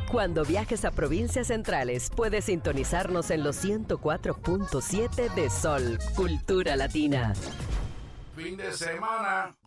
Cuando viajes a provincias centrales, puedes sintonizarnos en los 104.7 de Sol, Cultura Latina. Fin de semana